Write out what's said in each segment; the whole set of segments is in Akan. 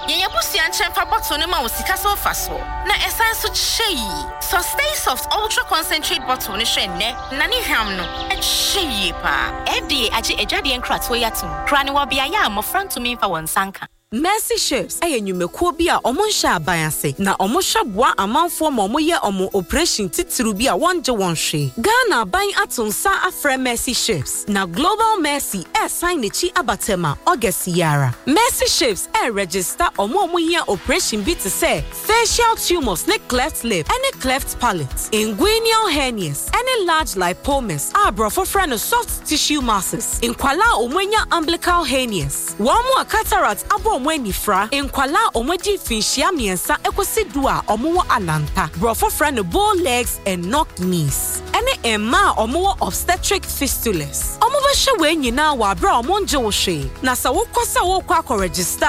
Yen yabusu anchen fa bottle ne ma wo sika so fa so. Na esan so cheyi. So Stay Soft Ultra Concentrate bottle ne hwe ne. Na ne hwam no, e cheyi pa. FDA agi ejade enkrato yatum. Kra ne wo bia ya mo front me fa won sanka. Mercy Chefs nnwumekuo bi a omo nhya abanase na omo hweboa amanfo ma omo ye omo operation titiru bi a wonje wonhwe Ghana ban atonsa afre Mercy Chefs na Global Mercy sign nechi abatema August yara Mercy Chefs register omo ye operation bi to say facial tumors ne cleft lip and cleft palate inguinal hernias and large lipomas abrofo friend soft tissue masses inkwala omwenya umbilical hernias wamu cataract abo omwenifra enkwala omwedi finhia miensa ekosi a omowo alanta brofo friend bow legs and knock knees ene emma omowo obstetric fistulas omobehwe we nyina wa bra omonje wo hwe na sa wokosa wokwa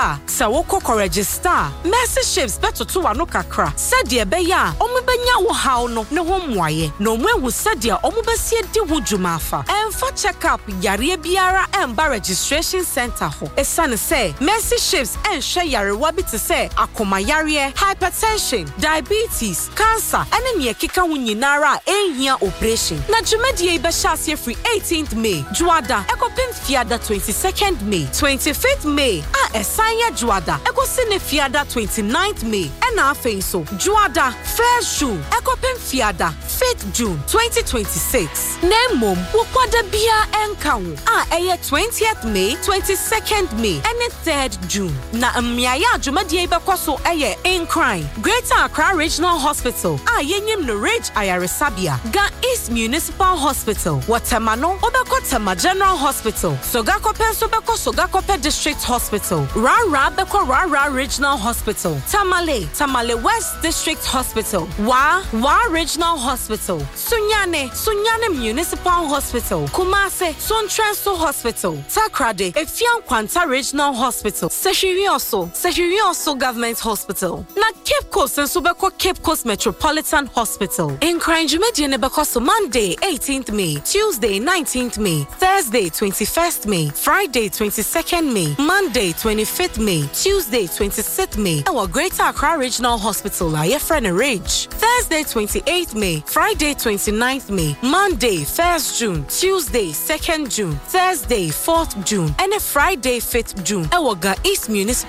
register Mercy Chefs betoto wa no kakra sade beya omobenya wo haw no ne ho mwaye na omwehu sade omobesie di wo dwumafa emfa check up yare biara emba registration center ho esane say Mercy Chefs enhwe yarewa bi te say akoma yare hypertension diabetes cancer ene ne ekeka ho nyinara enhia operation na dwumadie be hyaase free 18th May Juada ekopim fiada 22nd May 25th May esanya Juada ekosine fiada 29th May ena afei so Juada 1st June ekopim fiada 5th June 2026 Nemom wokwada bia enka ho eye 20th May 22nd May ene 3rd June na mmiaya adwumadie bekoso eye in crime Greater Accra Regional Hospital yenyim no Ridge Ayaresabia Ga East Municipal Hospital Watermano obeko Tema General Hospital Sogakope sobeko Sogakope District Hospital Rara beko Rara Regional Hospital Tamale West District Hospital Wa Regional Hospital Sunyane Municipal Hospital Kumase Sontrenso Hospital Takrade Efian Kwanta Regional Hospital Sehirioso Government Hospital na Cape Coast Sobeko Cape Coast Metropolitan Hospital in Kranjumedi nebeko so Monday 18th May Tuesday 19th May Thursday 21st May Friday 22nd May Monday 25th May Tuesday 26th May our Greater Accra Regional Hospital Ayefrena Ridge Thursday 28th May Friday 29th May Monday 1st June Tuesday 2nd June Thursday 4th June and a Friday 5th June our Ga East Municipal